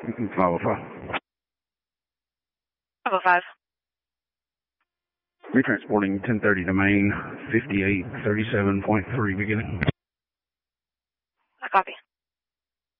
505. 505. Retransporting 1030 to Main, 5837.3 beginning. I copy.